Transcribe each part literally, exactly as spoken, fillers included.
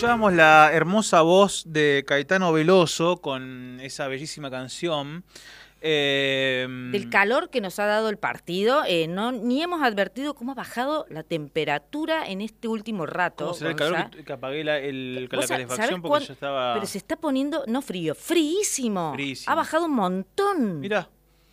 Escuchábamos la hermosa voz de Caetano Veloso con esa bellísima canción. Eh, Del calor que nos ha dado el partido, eh, no ni hemos advertido cómo ha bajado la temperatura en este último rato. ¿Cómo será el calor que, que apagué la, el, la calefacción porque ya estaba...? Pero se está poniendo, no frío, fríísimo. Fríísimo. Ha bajado un montón. Mirá.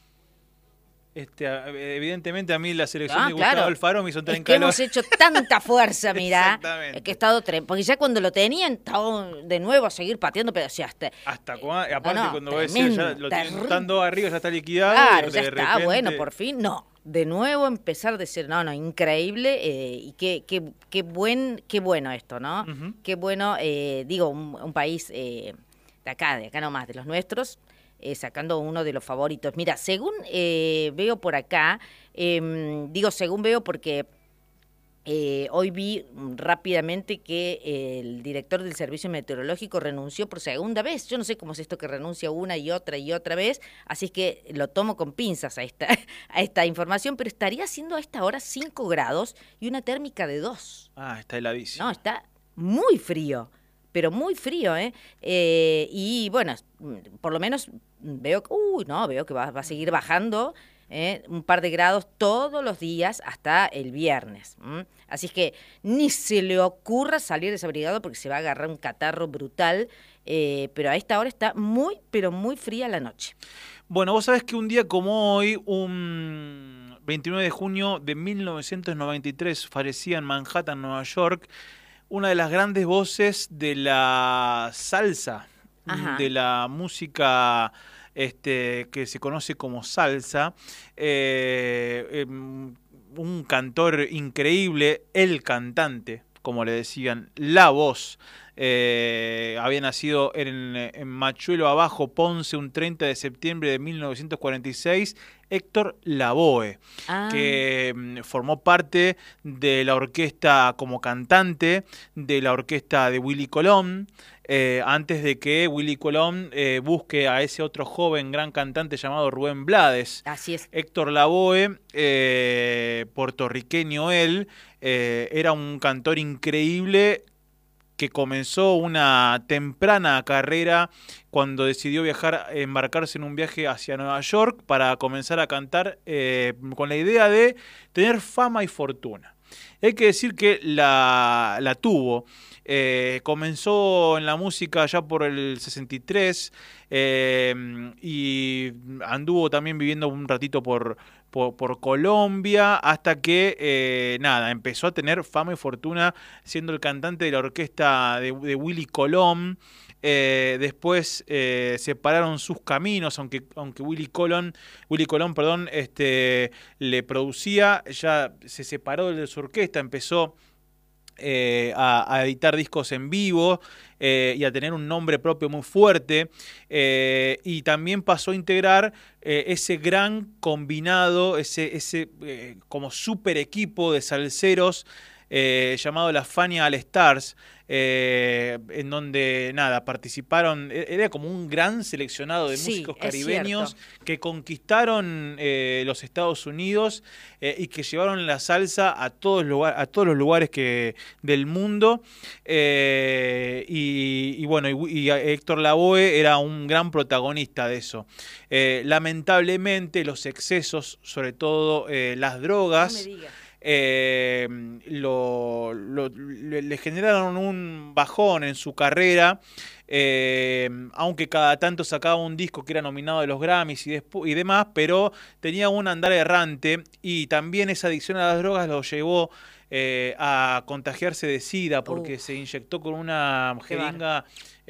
Este, evidentemente a mí la selección ah, de Gustavo claro. Alfaro me hizo entrar es en que calor. hemos hecho tanta fuerza, mirá. Exactamente. Que he estado tre porque ya cuando lo tenían, estaba de nuevo a seguir pateando, pero sí, hasta... Hasta cuando, aparte no, no, cuando ves tremendo, ya lo tienen terrible. estando arriba, ya está liquidado. Claro, de ya repente... está, bueno, por fin, no. De nuevo empezar de ser, no, no, increíble, eh, y qué, qué, qué, buen, qué bueno esto, ¿no? Uh-huh. Qué bueno, eh, digo, un, un país eh, de acá, de acá nomás, de los nuestros, Eh, sacando uno de los favoritos. Mira, según eh, veo por acá, eh, digo según veo porque eh, hoy vi rápidamente que eh, el director del Servicio Meteorológico renunció por segunda vez. Yo no sé cómo es esto que renuncia una y otra y otra vez, así es que lo tomo con pinzas a esta, a esta información, pero estaría haciendo a esta hora cinco grados y una térmica de dos. Ah, está heladísimo. No, está muy frío. Pero muy frío, ¿eh? ¿eh? Y bueno, por lo menos veo, uy, no, veo que va, va a seguir bajando ¿eh? un par de grados todos los días hasta el viernes. ¿m? Así es que ni se le ocurra salir desabrigado porque se va a agarrar un catarro brutal, eh, pero a esta hora está muy, pero muy fría la noche. Bueno, vos sabés que un día como hoy, un veintinueve de junio de mil novecientos noventa y tres, fallecía en Manhattan, Nueva York, una de las grandes voces de la salsa, Ajá. de la música este, que se conoce como salsa, eh, eh, un cantor increíble, el cantante, como le decían, la voz. Eh, había nacido en, en Machuelo Abajo, Ponce, un treinta de septiembre de mil novecientos cuarenta y seis, Héctor Lavoe, ah. que mm, formó parte de la orquesta como cantante, de la orquesta de Willy Colón, eh, antes de que Willy Colón eh, busque a ese otro joven gran cantante llamado Rubén Blades. Así es. Héctor Lavoe, eh, puertorriqueño él, eh, era un cantor increíble que comenzó una temprana carrera cuando decidió viajar, embarcarse en un viaje hacia Nueva York para comenzar a cantar eh, con la idea de tener fama y fortuna. Hay que decir que la, la tuvo. Eh, comenzó en la música ya por el sesenta y tres eh, y anduvo también viviendo un ratito por... Por, por Colombia, hasta que, eh, nada, empezó a tener fama y fortuna siendo el cantante de la orquesta de, de Willy Colón. Eh, después eh, separaron sus caminos, aunque, aunque Willy Colón, Willy Colón, perdón, este, le producía, ya se separó de su orquesta, empezó Eh, a, a editar discos en vivo eh, y a tener un nombre propio muy fuerte, eh, y también pasó a integrar eh, ese gran combinado, ese, ese eh, como super equipo de salseros eh, llamado la Fania All Stars, eh, en donde nada participaron, era como un gran seleccionado de sí, músicos caribeños que conquistaron eh, los Estados Unidos eh, y que llevaron la salsa a todos, lugar, a todos los lugares que, del mundo, eh, y, y bueno, y, y Héctor Lavoe era un gran protagonista de eso. Eh, lamentablemente los excesos, sobre todo eh, las drogas, no me digas. Eh, lo, lo, le, le generaron un bajón en su carrera, eh, aunque cada tanto sacaba un disco que era nominado de los Grammys y, y demás, pero tenía un andar errante, y también esa adicción a las drogas lo llevó eh, a contagiarse de SIDA porque uh, se inyectó con una jeringa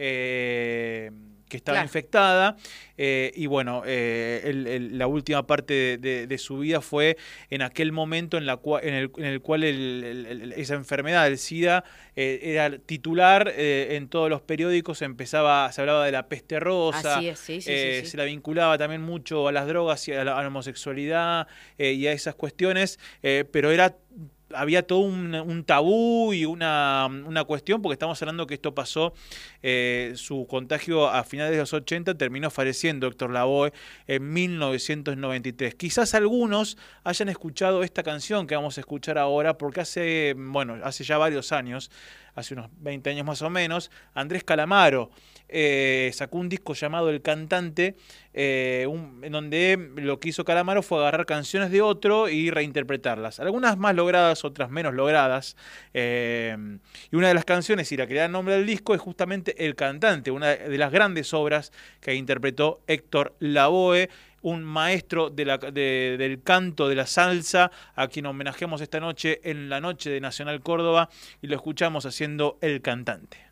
eh, que estaba claro. infectada, eh, y bueno, eh, el, el, la última parte de, de, de su vida fue en aquel momento en, la cua, en, el, en el cual el, el, el, esa enfermedad del SIDA eh, era titular eh, en todos los periódicos, empezaba, se hablaba de la peste rosa, Así es, sí, sí, eh, sí, sí. se la vinculaba también mucho a las drogas y a la, a la homosexualidad eh, y a esas cuestiones, eh, pero era... había todo un, un tabú y una, una cuestión, porque estamos hablando que esto pasó, eh, su contagio a finales de los ochenta, terminó falleciendo Héctor Lavoe en mil novecientos noventa y tres. Quizás algunos hayan escuchado esta canción que vamos a escuchar ahora, porque hace, bueno, hace ya varios años, hace unos veinte años más o menos, Andrés Calamaro. Eh, sacó un disco llamado El Cantante, eh, un, en donde lo que hizo Calamaro fue agarrar canciones de otro y reinterpretarlas. Algunas más logradas, otras menos logradas. Eh, y una de las canciones, y la que le da nombre al disco, es justamente El Cantante, una de las grandes obras que interpretó Héctor Lavoe, un maestro de la, de, del canto, de la salsa, a quien homenajeamos esta noche en la noche de Nacional Córdoba, y lo escuchamos haciendo El Cantante.